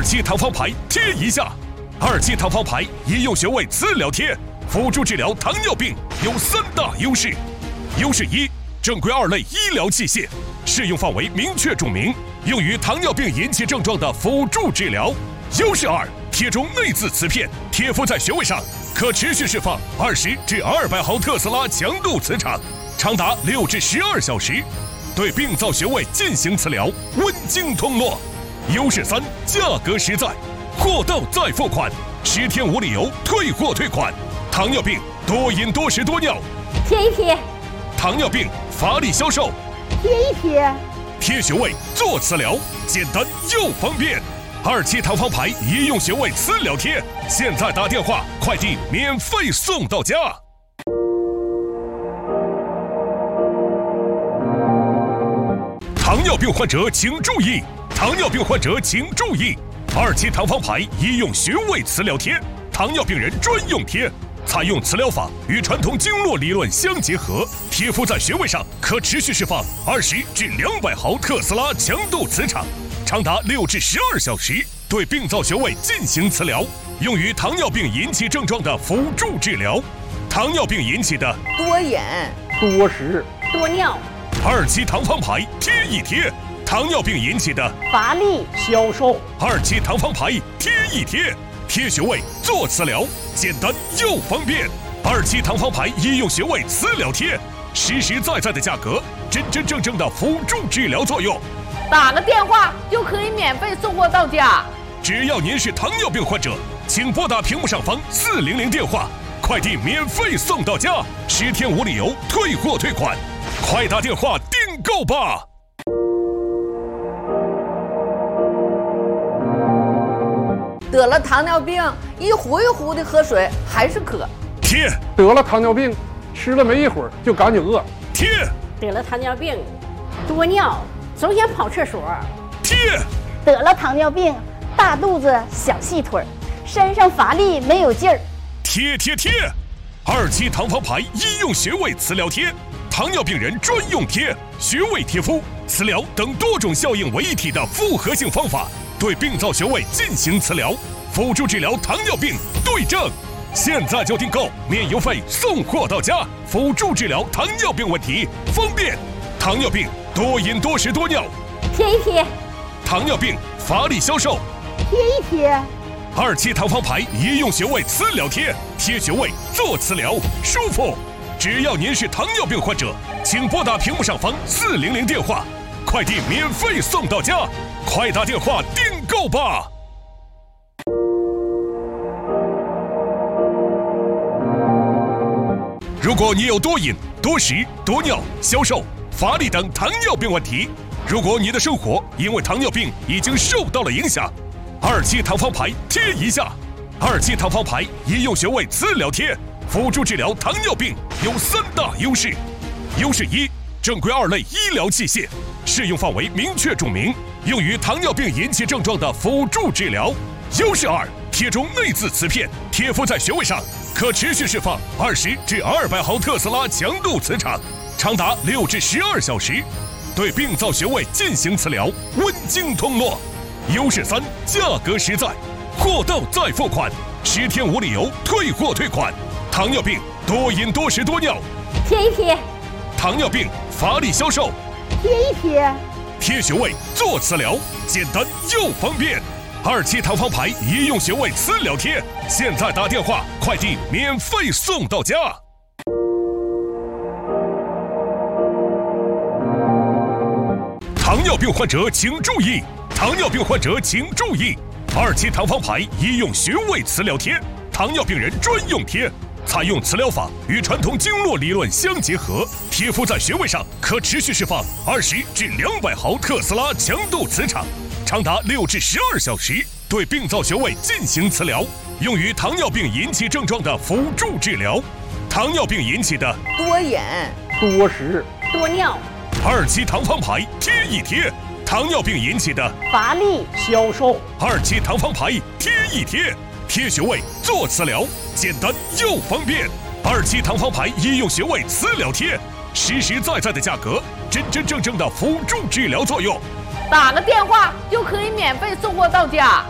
2期糖方牌贴一下。2期糖方牌医用穴位磁疗贴，辅助治疗糖尿病，有3大优势。优势1，正规2类医疗器械，适用范围明确注明，用于糖尿病引起症状的辅助治疗。优势2，贴中内眦磁片，贴敷在穴位上，可持续释放20至200毫特斯拉强度磁场，长达6至12小时，对病灶穴位进行磁疗，温经通络。优势3，价格实在，货到再付款，10天无理由退货退款。糖尿病多饮多食多尿， 贴一贴； 糖尿病乏力消瘦， 贴一贴； 贴穴位做磁疗，简单又方便。2期糖方牌医用穴位磁疗贴，现在打电话，快递免费送到家。糖尿病患者请注意！糖尿病患者请注意！2期糖方牌医用穴位磁疗贴，糖尿病人专用贴，采用磁疗法与传统经络理论相结合，贴敷在穴位上，可持续释放20至200毫特斯拉强度磁场，长达6至12小时，对病灶穴位进行磁疗，用于糖尿病引起症状的辅助治疗。糖尿病引起的多饮、 多食、 多尿 2期糖方牌贴一贴，糖尿病引起的乏力消瘦 2期糖方牌贴一贴，贴穴位做磁疗，简单又方便。2期糖方牌医用穴位磁疗贴，实实在在的价格，真真正正的辅助治疗作用。 打个电话就可以免费送货到家。 只要您是糖尿病患者，请拨打屏幕上方400电话，快递免费送到家，10天无理由退货退款，快打电话订购吧！ 得了糖尿病，一壶一壶的喝水还是渴。 贴得了糖尿病，吃了没一会儿就赶紧饿。 贴得了糖尿病，多尿，总想跑厕所。 贴得了糖尿病，大肚子小细腿，身上乏力没有劲儿。 贴贴贴！2期糖方牌医用穴位磁疗贴，糖尿病人专用贴，穴位贴敷、磁疗等多种效应为一体的复合性方法，对病灶穴位进行磁疗，辅助治疗糖尿病对症。现在就订购，免邮费送货到家，辅助治疗糖尿病问题，方便。糖尿病多饮多食多尿， 贴一贴； 糖尿病乏力消瘦， 贴一贴。 2期糖方牌医用穴位磁疗贴，贴穴位做磁疗，舒服。只要您是糖尿病患者，请拨打屏幕上方400电话，快递免费送到家，快打电话订购吧！如果你有多饮、多食、多尿、消瘦、乏力等糖尿病问题，如果你的生活因为糖尿病已经受到了影响，2期糖方牌贴一下。2期糖方牌医用穴位磁疗贴，辅助治疗糖尿病，有3大优势。优势1，正规2类医疗器械，适用范围明确注明，用于糖尿病引起症状的辅助治疗。优势2，贴中内眦磁片，贴敷在穴位上，可持续释放20至200毫特斯拉强度磁场，长达6至12小时，对病灶穴位进行磁疗，温经通络。优势3，价格实在，货到再付款，10天无理由退货退款。糖尿病多饮多食多尿， 贴一贴； 糖尿病乏力消瘦， 贴一贴； 贴穴位做磁疗，简单又方便。2期糖方牌医用穴位磁疗贴，现在打电话，快递免费送到家。糖尿病患者请注意！糖尿病患者请注意！2期糖方牌医用穴位磁疗贴，糖尿病人专用贴，采用磁疗法与传统经络理论相结合，贴敷在穴位上，可持续释放20至200毫特斯拉强度磁场，长达6至12小时，对病灶穴位进行磁疗，用于糖尿病引起症状的辅助治疗。糖尿病引起的多饮、 多食、 多尿 2期糖方牌贴一贴，糖尿病引起的乏力消瘦 2期糖方牌贴一贴，贴穴位做磁疗，简单又方便。2期糖方牌医用穴位磁疗贴，实实在在的价格，真真正正的辅助治疗作用。 打个电话就可以免费送货到家。